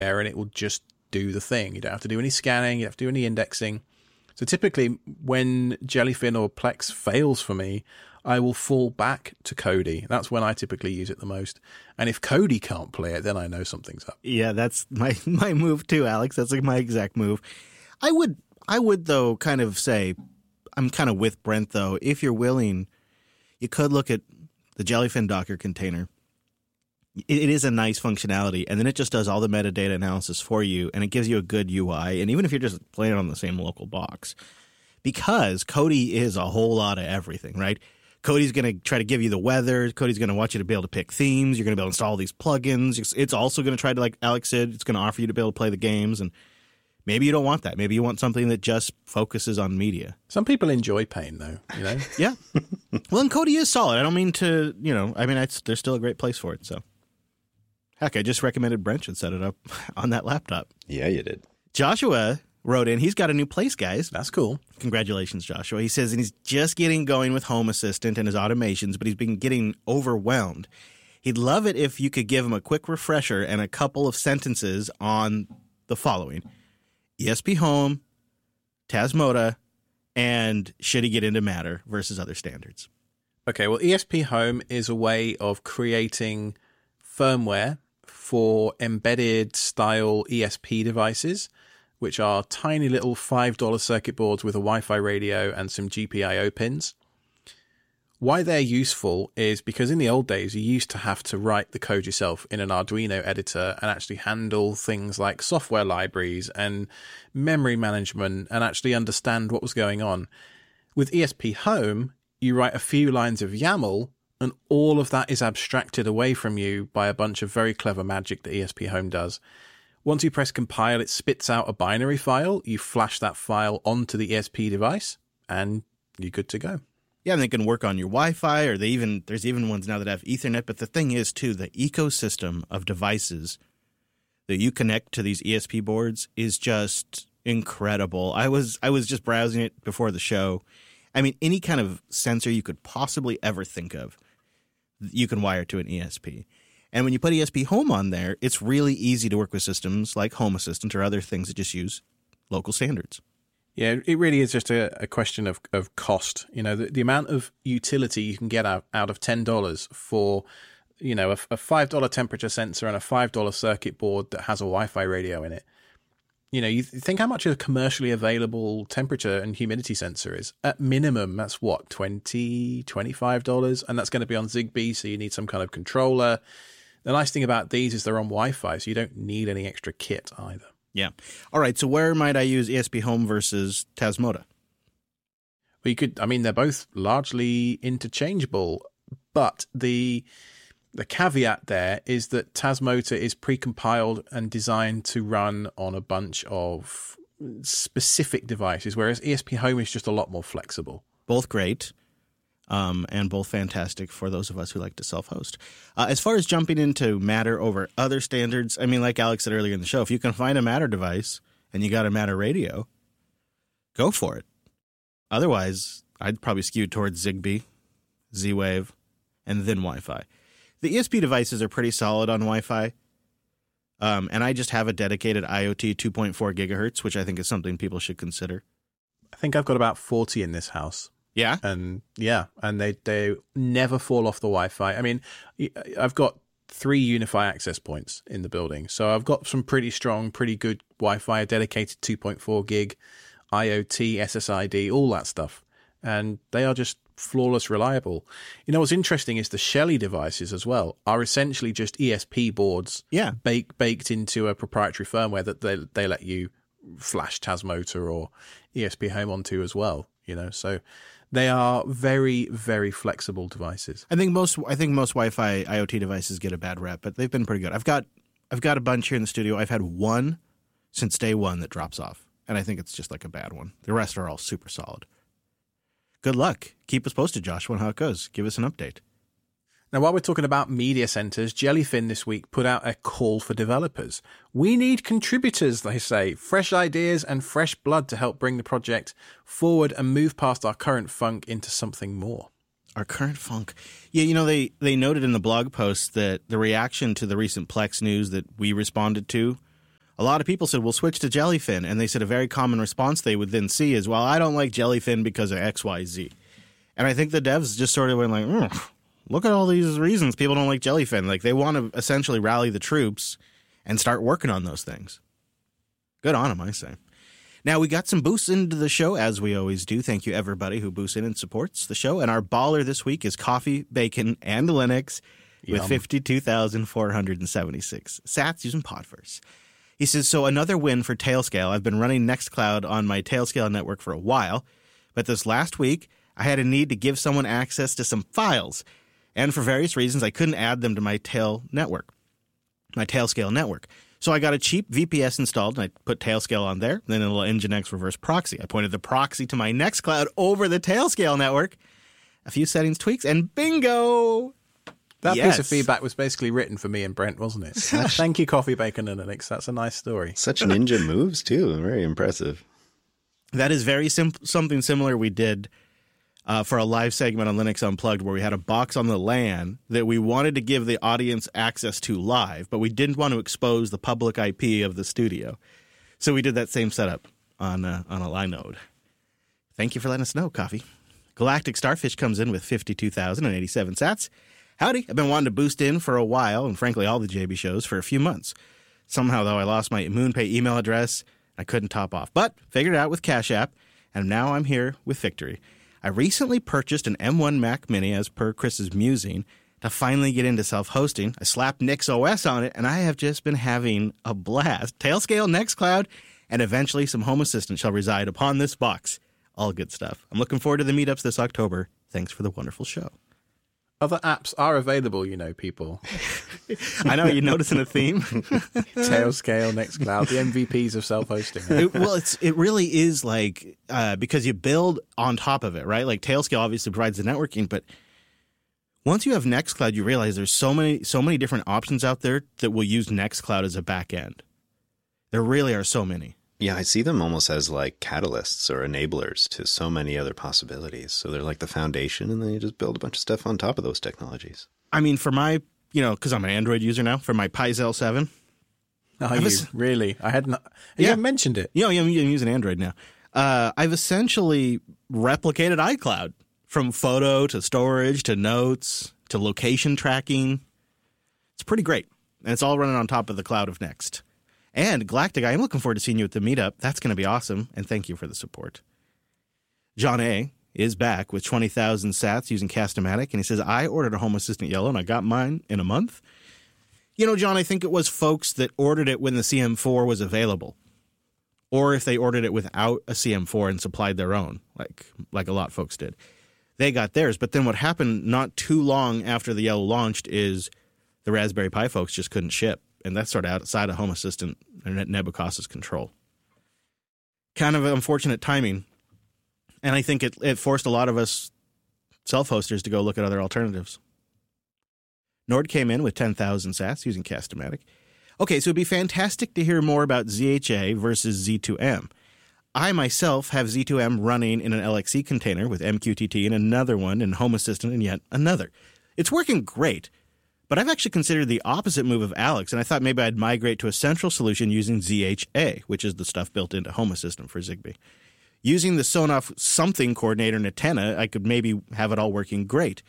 there and it will just do the thing. You don't have to do any scanning. You don't have to do any indexing. So typically when Jellyfin or Plex fails for me, I will fall back to Kodi. That's when I typically use it the most. And if Kodi can't play it, then I know something's up. Yeah, that's my move too, Alex. That's like my exact move. I would though kind of say, I'm kind of with Brent though. If you're willing, you could look at the Jellyfin Docker container. It is a nice functionality, and then it just does all the metadata analysis for you, and it gives you a good UI. And even if you're just playing on the same local box, because Kodi is a whole lot of everything, right? Kodi's going to try to give you the weather. Kodi's going to want you to be able to pick themes. You're going to be able to install these plugins. It's also going to try to, like Alex said, it's going to offer you to be able to play the games. And maybe you don't want that. Maybe you want something that just focuses on media. Some people enjoy pain, though, you know? Yeah. Well, and Kodi is solid. I don't mean to, there's still a great place for it, so. Heck, I just recommended Brent should set it up on that laptop. Yeah, you did. Joshua wrote in. He's got a new place, guys. That's cool. Congratulations, Joshua. He says he's just getting going with Home Assistant and his automations, but he's been getting overwhelmed. He'd love it if you could give him a quick refresher and a couple of sentences on the following. ESP Home, Tasmota, and should he get into Matter versus other standards? Okay, well, ESP Home is a way of creating firmware for embedded style ESP devices, which are tiny little $5 circuit boards with a Wi-Fi radio and some GPIO pins. Why they're useful is because in the old days, you used to have to write the code yourself in an Arduino editor and actually handle things like software libraries and memory management and actually understand what was going on. With ESP Home, you write a few lines of YAML and all of that is abstracted away from you by a bunch of very clever magic that ESP Home does. Once you press compile, it spits out a binary file. You flash that file onto the ESP device, and you're good to go. Yeah, and they can work on your Wi-Fi, or there's even ones now that have Ethernet. But the thing is, too, the ecosystem of devices that you connect to these ESP boards is just incredible. I was just browsing it before the show. I mean, any kind of sensor you could possibly ever think of, you can wire to an ESP. And when you put ESP Home on there, it's really easy to work with systems like Home Assistant or other things that just use local standards. Yeah, it really is just a question of cost. You know, the amount of utility you can get out of $10 for, you know, a $5 temperature sensor and a $5 circuit board that has a Wi-Fi radio in it. You know, you think how much a commercially available temperature and humidity sensor is. At minimum, that's what, $20, $25? And that's going to be on Zigbee, so you need some kind of controller. The nice thing about these is they're on Wi-Fi, so you don't need any extra kit either. Yeah. All right, so where might I use ESP Home versus Tasmota? Well, they're both largely interchangeable, but the caveat there is that Tasmota is precompiled and designed to run on a bunch of specific devices, whereas ESP Home is just a lot more flexible. Both great, and both fantastic for those of us who like to self-host. As far as jumping into Matter over other standards, I mean, like Alex said earlier in the show, if you can find a Matter device and you got a Matter radio, go for it. Otherwise, I'd probably skew towards Zigbee, Z-Wave, and then Wi-Fi. The ESP devices are pretty solid on Wi-Fi, and I just have a dedicated IoT 2.4 gigahertz, which I think is something people should consider. I think I've got about 40 in this house. Yeah? And they never fall off the Wi-Fi. I mean, I've got 3 Unify access points in the building, so I've got some pretty strong, pretty good Wi-Fi, a dedicated 2.4 gig, IoT, SSID, all that stuff. And they are just flawless reliable. You know, what's interesting is the Shelly devices as well are essentially just ESP boards baked into a proprietary firmware that they let you flash Tasmota or ESP Home onto as well, you know. So they are very, very flexible devices. I think most Wi-Fi IoT devices get a bad rep, but they've been pretty good. I've got a bunch here in the studio. I've had one since day one that drops off, and I think it's just like a bad one. The rest are all super solid. Good luck. Keep us posted, Joshua, on how it goes. Give us an update. Now, while we're talking about media centers, Jellyfin this week put out a call for developers. We need contributors, they say, fresh ideas and fresh blood to help bring the project forward and move past our current funk into something more. Our current funk. Yeah, you know, they noted in the blog post that the reaction to the recent Plex news that we responded to a lot of people said, we'll switch to Jellyfin. And they said a very common response they would then see is, well, I don't like Jellyfin because of X, Y, Z. And I think the devs just sort of went like, look at all these reasons people don't like Jellyfin. Like, they want to essentially rally the troops and start working on those things. Good on them, I say. Now, we got some boosts into the show, as we always do. Thank you, everybody who boosts in and supports the show. And our baller this week is Coffee, Bacon, and Linux with 52,476 sats using Podverse. He says, so another win for Tailscale. I've been running Nextcloud on my Tailscale network for a while, but this last week, I had a need to give someone access to some files. And for various reasons, I couldn't add them to my Tailscale network. So I got a cheap VPS installed, and I put Tailscale on there, then a little Nginx reverse proxy. I pointed the proxy to my Nextcloud over the Tailscale network, a few settings tweaks, and bingo! That piece of feedback was basically written for me and Brent, wasn't it? Thank you, Coffee, Bacon, and Linux. That's a nice story. Such ninja moves, too. Very impressive. That is very something similar we did for a live segment on Linux Unplugged, where we had a box on the LAN that we wanted to give the audience access to live, but we didn't want to expose the public IP of the studio. So we did that same setup on a Linode. Thank you for letting us know, Coffee. Galactic Starfish comes in with 52,087 sats. Howdy, I've been wanting to boost in for a while, and frankly all the JB shows for a few months. Somehow, though, I lost my MoonPay email address. I couldn't top off, but figured it out with Cash App, and now I'm here with victory. I recently purchased an M1 Mac Mini, as per Chris's musing, to finally get into self-hosting. I slapped NixOS on it, and I have just been having a blast. Tailscale, Nextcloud, and eventually some Home Assistant shall reside upon this box. All good stuff. I'm looking forward to the meetups this October. Thanks for the wonderful show. Other apps are available, people. I know, you're noticing a theme. Tailscale, Nextcloud, the MVPs of self-hosting. It really is like, because you build on top of it, right? Like Tailscale obviously provides the networking, but once you have Nextcloud, you realize there's so many different options out there that will use Nextcloud as a back end. There really are so many. Yeah, I see them almost as like catalysts or enablers to so many other possibilities. So they're like the foundation, and then you just build a bunch of stuff on top of those technologies. I mean, for my, because I'm an Android user now, for my Pi-Zel 7. Really? I hadn't. You haven't mentioned it. I'm using Android now. I've essentially replicated iCloud from photo to storage to notes to location tracking. It's pretty great. And it's all running on top of the cloud of Next. And Galactic, I am looking forward to seeing you at the meetup. That's going to be awesome. And thank you for the support. John A. is back with 20,000 sats using Cast-O-Matic. And he says, I ordered a Home Assistant Yellow and I got mine in a month. John, I think it was folks that ordered it when the CM4 was available. Or if they ordered it without a CM4 and supplied their own, like a lot of folks did. They got theirs. But then what happened not too long after the Yellow launched is the Raspberry Pi folks just couldn't ship. And that's sort of outside of Home Assistant and Nebuchadnezzar's control. Kind of unfortunate timing. And I think it forced a lot of us self-hosters to go look at other alternatives. Nord came in with 10,000 sats using Cast-O-Matic. Okay, so it'd be fantastic to hear more about ZHA versus Z2M. I myself have Z2M running in an LXC container with MQTT and another one in Home Assistant and yet another. It's working great. But I've actually considered the opposite move of Alex, and I thought maybe I'd migrate to a central solution using ZHA, which is the stuff built into Home Assistant for Zigbee. Using the Sonoff something coordinator and antenna, I could maybe have it all working great.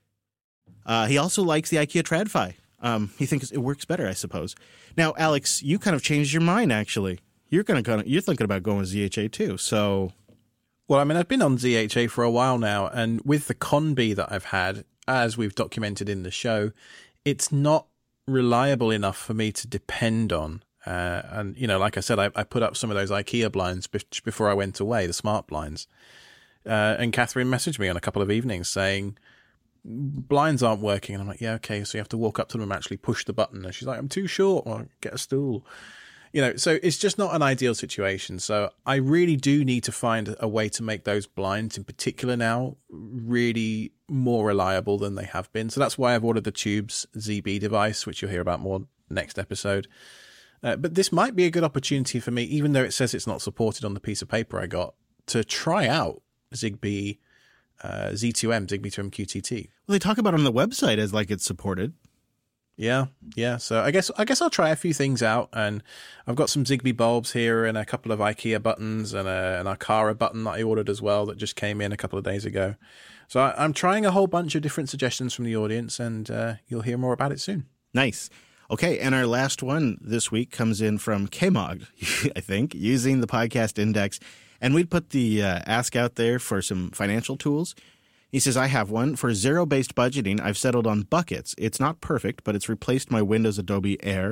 He also likes the IKEA TradFi. He thinks it works better, I suppose. Now, Alex, you kind of changed your mind, actually. You're thinking about going with ZHA too, so... Well, I mean, I've been on ZHA for a while now, and with the Conbee that I've had, as we've documented in the show, it's not reliable enough for me to depend on. And, like I said, I put up some of those IKEA blinds before I went away, the smart blinds. And Catherine messaged me on a couple of evenings saying, blinds aren't working. And I'm like, yeah, okay. So you have to walk up to them and actually push the button. And she's like, I'm too short. Well, get a stool. So it's just not an ideal situation. So I really do need to find a way to make those blinds in particular now really more reliable than they have been. So that's why I've ordered the Tubes ZB device, which you'll hear about more next episode. But this might be a good opportunity for me, even though it says it's not supported on the piece of paper I got, to try out Zigbee Z2M, Zigbee to MQTT. Well, they talk about it on the website as like it's supported. Yeah. So I guess I'll try a few things out, and I've got some Zigbee bulbs here and a couple of IKEA buttons and an Aqara button that I ordered as well that just came in a couple of days ago. So I'm trying a whole bunch of different suggestions from the audience, and you'll hear more about it soon. Nice. Okay, and our last one this week comes in from Kmog, I think, using the podcast index. And we'd put the ask out there for some financial tools. He says, I have one. For zero-based budgeting, I've settled on Buckets. It's not perfect, but it's replaced my Windows Adobe Air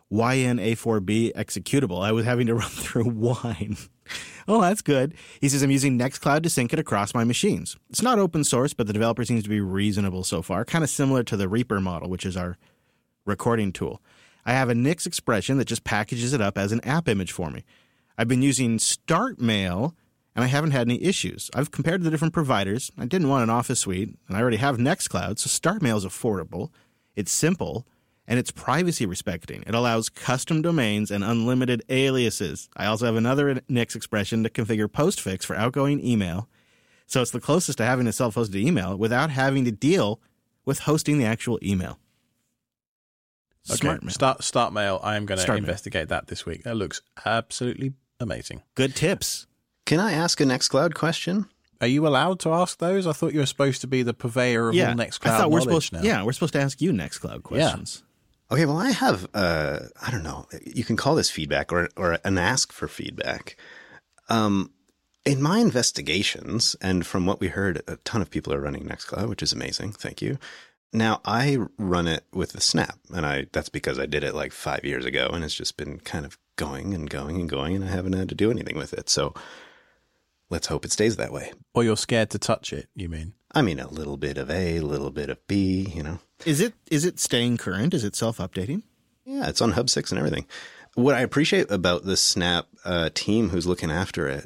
YNA4B executable. I was having to run through Wine. Oh, that's good. He says, I'm using Nextcloud to sync it across my machines. It's not open source, but the developer seems to be reasonable so far, kind of similar to the Reaper model, which is our recording tool. I have a Nix expression that just packages it up as an app image for me. I've been using StartMail, and I haven't had any issues. I've compared the different providers. I didn't want an Office suite, and I already have Nextcloud, so StartMail is affordable. It's simple, and it's privacy respecting. It allows custom domains and unlimited aliases. I also have another Nix expression to configure postfix for outgoing email, so it's the closest to having a self-hosted email without having to deal with hosting the actual email. Okay, StartMail. I am going to investigate that this week. That looks absolutely amazing. Good tips. Can I ask a Nextcloud question? Are you allowed to ask those? I thought you were supposed to be the purveyor of all Nextcloud knowledge now. Yeah, we're supposed to ask you Nextcloud questions. Yeah. Okay, well, I have, I don't know, you can call this feedback or an ask for feedback. In my investigations, and from what we heard, a ton of people are running Nextcloud, which is amazing. Thank you. Now, I run it with the Snap, and that's because I did it like 5 years ago, and it's just been kind of going and going and going, and I haven't had to do anything with it. So let's hope it stays that way. Or you're scared to touch it, you mean? I mean, a little bit of A, a little bit of B, you know. Is it staying current? Is it self-updating? Yeah, it's on Hub 6 and everything. What I appreciate about the Snap team who's looking after it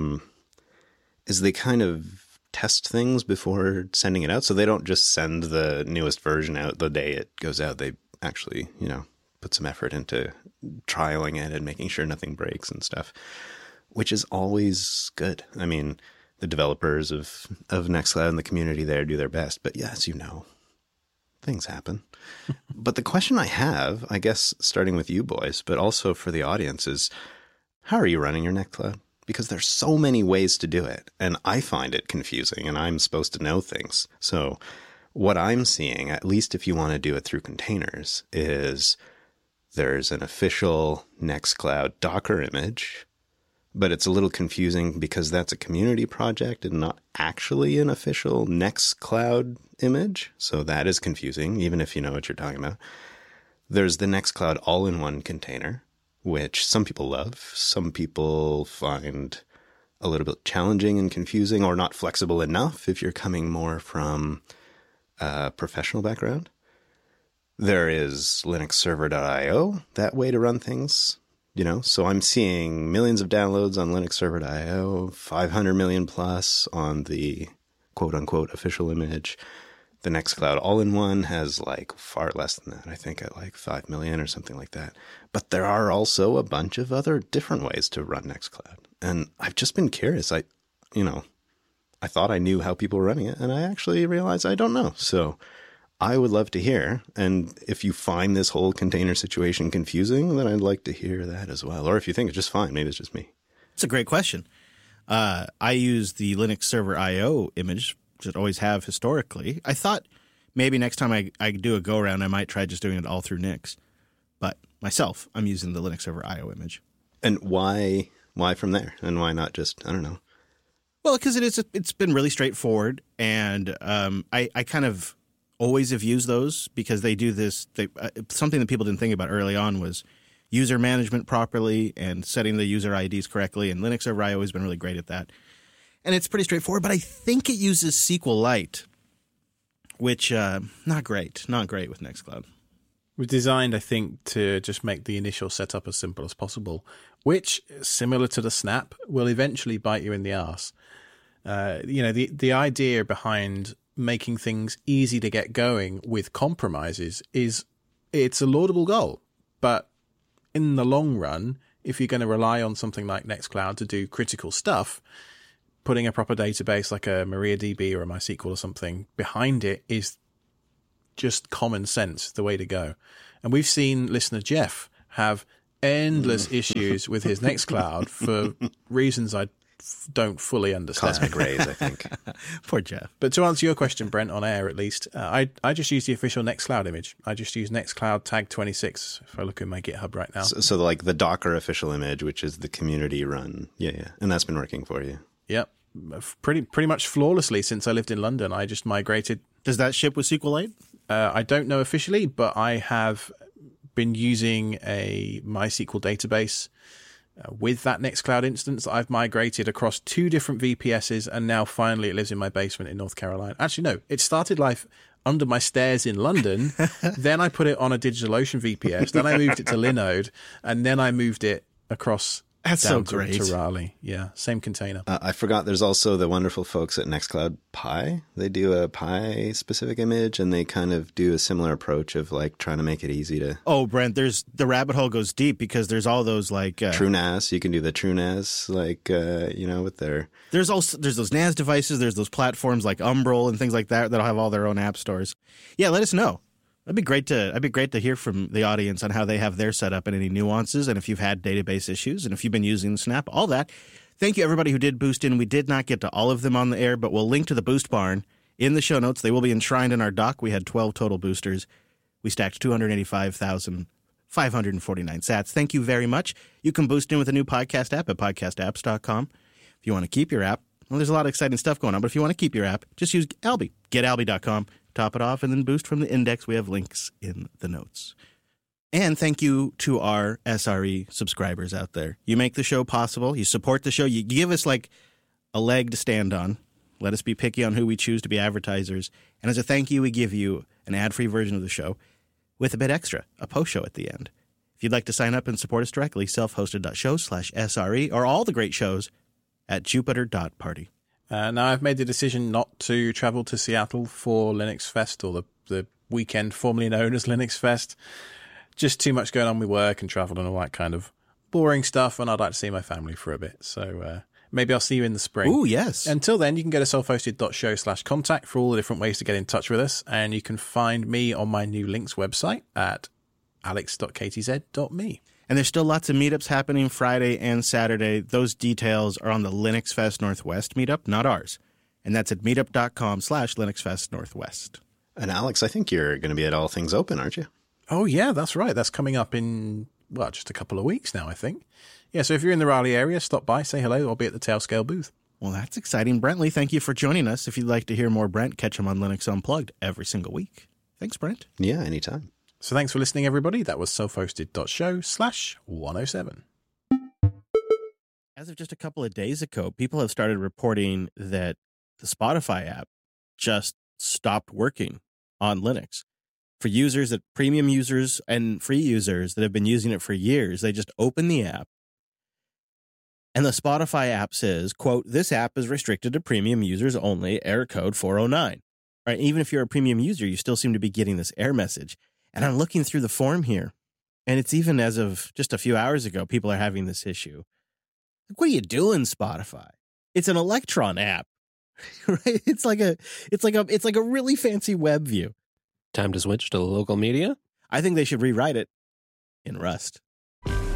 is they kind of test things before sending it out. So they don't just send the newest version out the day it goes out. They actually, put some effort into trialing it and making sure nothing breaks and stuff, which is always good. I mean, the developers of Nextcloud and the community there do their best. But yes, things happen. But the question I have, I guess, starting with you boys, but also for the audience is, how are you running your Nextcloud? Because there's so many ways to do it, and I find it confusing, and I'm supposed to know things. So what I'm seeing, at least if you want to do it through containers, is there's an official Nextcloud Docker image, but it's a little confusing because that's a community project and not actually an official Nextcloud image. So that is confusing, even if you know what you're talking about. There's the Nextcloud all-in-one container, which some people love, some people find a little bit challenging and confusing or not flexible enough if you're coming more from a professional background. There is linuxserver.io, that way to run things, so I'm seeing millions of downloads on linuxserver.io, 500 million plus on the quote-unquote official image. The Nextcloud all-in-one has far less than that. I think at 5 million or something like that. But there are also a bunch of other different ways to run Nextcloud. And I've just been curious. I thought I knew how people were running it, and I actually realized I don't know. So I would love to hear. And if you find this whole container situation confusing, then I'd like to hear that as well. Or if you think it's just fine, maybe it's just me. It's a great question. I use the Linux Server IO image, which I always have historically. I thought maybe next time I do a go-around, I might try just doing it all through Nix. But myself, I'm using the Linux Server IO image. And why from there? And why not just, I don't know. Well, because it's been really straightforward, and I kind of always have used those because they do this. Something that people didn't think about early on was user management properly and setting the user IDs correctly, and Linux Server IO has been really great at that. And it's pretty straightforward, but I think it uses SQLite, which not great with Nextcloud. We've designed, I think, to just make the initial setup as simple as possible, which, similar to the Snap, will eventually bite you in the arse. The idea behind making things easy to get going with compromises it's a laudable goal, but in the long run, if you're going to rely on something like Nextcloud to do critical stuff, putting a proper database like a MariaDB or a MySQL or something behind it is just common sense the way to go. And we've seen listener Jeff have endless issues with his Nextcloud for reasons I don't fully understand. Cosmic rays, I think. Poor Jeff. But to answer your question, Brent, on air at least, I just use the official Nextcloud image. I just use Nextcloud tag 26 if I look in my GitHub right now. So like the Docker official image, which is the community run. Yeah. And that's been working for you. Yep. Pretty much flawlessly since I lived in London. I just migrated. Does that ship with SQLite? I don't know officially, but I have been using a MySQL database with that Nextcloud instance. I've migrated across 2 different VPSs, and now finally it lives in my basement in North Carolina. Actually, no, it started life under my stairs in London. Then I put it on a DigitalOcean VPS. Then I moved it to Linode, and then I moved it across. That's down so great. to Raleigh. Yeah, same container. I forgot there's also the wonderful folks at Nextcloud Pi. They do a Pi specific image, and they kind of do a similar approach of like trying to make it easy to. Oh, Brent, there's the rabbit hole goes deep because there's all those like TrueNAS. You can do the TrueNAS, like with their. There's those NAS devices. There's those platforms like Umbrel and things like that that'll have all their own app stores. Yeah, let us know. That'd be great to hear from the audience on how they have their setup and any nuances, and if you've had database issues, and if you've been using Snap, all that. Thank you, everybody who did boost in. We did not get to all of them on the air, but we'll link to the Boost Barn in the show notes. They will be enshrined in our doc. We had 12 total boosters. We stacked 285,549 sats. Thank you very much. You can boost in with a new podcast app at podcastapps.com. If you want to keep your app, well, there's a lot of exciting stuff going on, but if you want to keep your app, just use Alby. Getalby.com. Top it off, and then boost from the index. We have links in the notes. And thank you to our SRE subscribers out there. You make the show possible. You support the show. You give us like a leg to stand on. Let us be picky on who we choose to be advertisers. And as a thank you, we give you an ad-free version of the show with a bit extra, a post show at the end. If you'd like to sign up and support us directly, selfhosted.show/SRE, or all the great shows at Jupiter.party. Now I've made the decision not to travel to Seattle for Linux Fest, or the weekend formerly known as Linux Fest. Just too much going on with work and travel and all that kind of boring stuff, and I'd like to see my family for a bit. So maybe I'll see you in the spring. Ooh, yes. Until then, you can go to selfhosted.show/contact for all the different ways to get in touch with us, and you can find me on my new links website at alex.ktz.me. And there's still lots of meetups happening Friday and Saturday. Those details are on the Linux Fest Northwest meetup, not ours. And that's at meetup.com/Linux Fest Northwest. And Alex, I think you're going to be at All Things Open, aren't you? Oh, yeah, that's right. That's coming up in, just a couple of weeks now, I think. Yeah, so if you're in the Raleigh area, stop by, say hello. I'll be at the Tailscale booth. Well, that's exciting. Brentley, thank you for joining us. If you'd like to hear more Brent, catch him on Linux Unplugged every single week. Thanks, Brent. Yeah, anytime. So thanks for listening, everybody. That was selfhosted.show/107. As of just a couple of days ago, people have started reporting that the Spotify app just stopped working on Linux. For users, that premium users and free users that have been using it for years, they just open the app. And the Spotify app says, quote, "This app is restricted to premium users only, error code 409. All right, even if you're a premium user, you still seem to be getting this error message. And I'm looking through the forum here, and it's even as of just a few hours ago, people are having this issue. Like, what are you doing, Spotify? It's an Electron app, right? It's like a really fancy web view. Time to switch to local media? I think they should rewrite it in Rust.